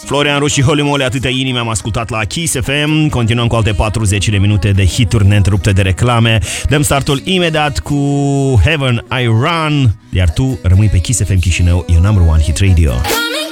Florian Rush și Holy Moly, atâtea inimi am ascultat la Kiss FM. Continuăm cu alte 40 de minute de hituri neîntrerupte de reclame. Dăm startul imediat cu Heaven I Run, iar tu rămâi pe Kiss FM Chișinău, your number one hit radio.